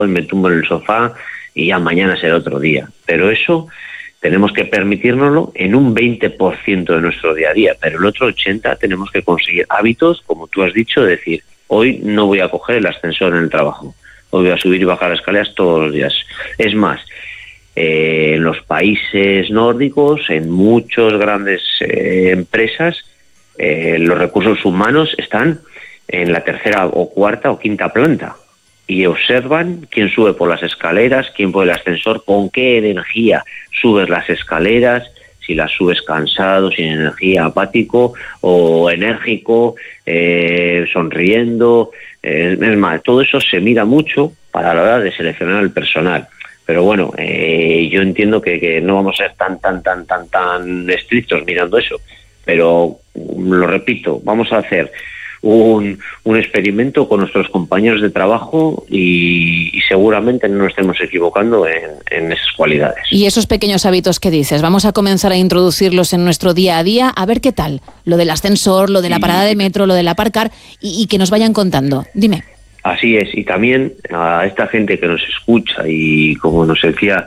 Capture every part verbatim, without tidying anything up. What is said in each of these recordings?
hoy me tumbo en el sofá y ya mañana será otro día. Pero eso tenemos que permitírnoslo en un veinte por ciento de nuestro día a día, pero el otro ochenta por ciento tenemos que conseguir hábitos, como tú has dicho, de decir, hoy no voy a coger el ascensor en el trabajo, hoy voy a subir y bajar las escaleras todos los días. Es más, eh, en los países nórdicos, en muchas grandes eh, empresas, eh, los recursos humanos están en la tercera o cuarta o quinta planta y observan quién sube por las escaleras, quién por el ascensor, con qué energía subes las escaleras, si las subes cansado, sin energía, apático o enérgico, eh, sonriendo. Eh, es más, todo eso se mira mucho para la hora de seleccionar el personal. Pero bueno, eh, yo entiendo que, que no vamos a ser tan, tan, tan, tan, tan estrictos mirando eso. Pero, lo repito, vamos a hacer un, un experimento con nuestros compañeros de trabajo y, y seguramente no nos estemos equivocando en, en esas cualidades. Y esos pequeños hábitos que dices, vamos a comenzar a introducirlos en nuestro día a día, a ver qué tal. Lo del ascensor, lo de la parada de metro, lo del aparcar, y, y que nos vayan contando. Dime. Así es, y también a esta gente que nos escucha y como nos decía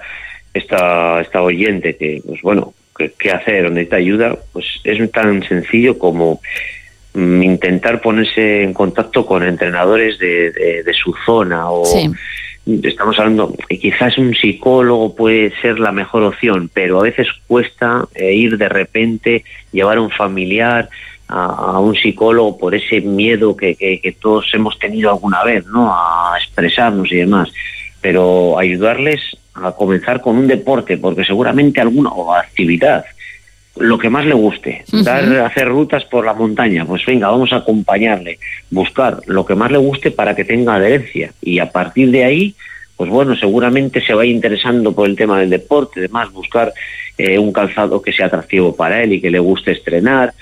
esta, esta oyente que, pues bueno, ¿qué, qué hacer? ¿Necesita ayuda? Pues es tan sencillo como mm, intentar ponerse en contacto con entrenadores de, de, de su zona o sí. Estamos hablando, quizás un psicólogo puede ser la mejor opción, pero a veces cuesta eh, ir de repente, llevar a un familiar a, a un psicólogo por ese miedo que, que, que todos hemos tenido alguna vez, ¿no? A expresarnos y demás, pero ayudarles a comenzar con un deporte, porque seguramente alguna o actividad, lo que más le guste, uh-huh. dar hacer rutas por la montaña, pues venga, vamos a acompañarle, buscar lo que más le guste para que tenga adherencia, y a partir de ahí, pues bueno, seguramente se vaya interesando por el tema del deporte, además buscar eh, un calzado que sea atractivo para él y que le guste estrenar,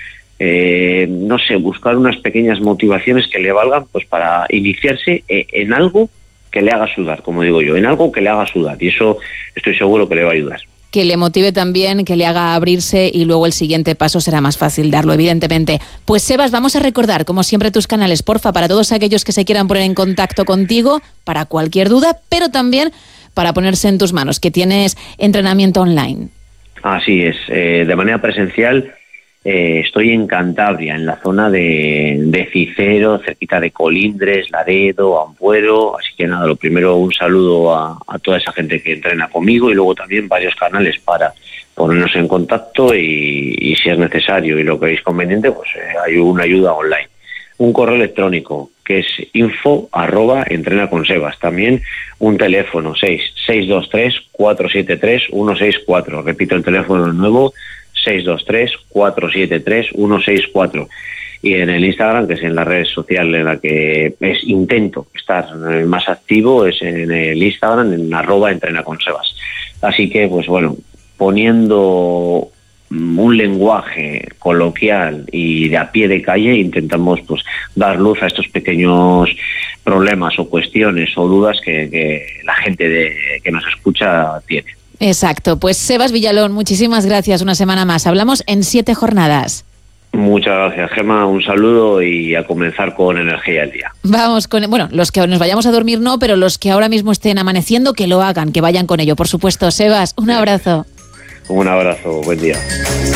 eh, no sé, buscar unas pequeñas motivaciones que le valgan pues para iniciarse eh, en algo que le haga sudar, como digo yo, en algo que le haga sudar, y eso estoy seguro que le va a ayudar. Que le motive también, que le haga abrirse, y luego el siguiente paso será más fácil darlo, evidentemente. Pues Sebas, vamos a recordar, como siempre, tus canales, porfa, para todos aquellos que se quieran poner en contacto contigo, para cualquier duda, pero también para ponerse en tus manos, que tienes entrenamiento online. Así es, eh, de manera presencial. Eh, estoy en Cantabria, en la zona de, de Cicero, cerquita de Colindres, Laredo, Ampuero. Así que nada, lo primero, un saludo a, a toda esa gente que entrena conmigo, y luego también varios canales para ponernos en contacto y, y si es necesario y lo que veis conveniente, pues eh, hay una ayuda online. Un correo electrónico que es info arroba entrena con Sebas. También un teléfono seis seis dos tres cuatro siete tres uno seis cuatro. Repito el teléfono de nuevo, seis dos tres cuatro siete tres uno seis cuatro, y en el Instagram, que es en la red social en la que es, intento estar más activo, es en el Instagram, en arroba entrena con Sebas. Así que, pues bueno, poniendo un lenguaje coloquial y de a pie de calle, intentamos pues dar luz a estos pequeños problemas o cuestiones o dudas que, que la gente de, que nos escucha tiene. Exacto, pues Sebas Villalón, muchísimas gracias una semana más. Hablamos en siete jornadas. Muchas gracias, Gemma, un saludo y a comenzar con energía el día. Vamos con, bueno, los que nos vayamos a dormir no, pero los que ahora mismo estén amaneciendo, que lo hagan, que vayan con ello, por supuesto. Sebas, un abrazo. Un abrazo, buen día.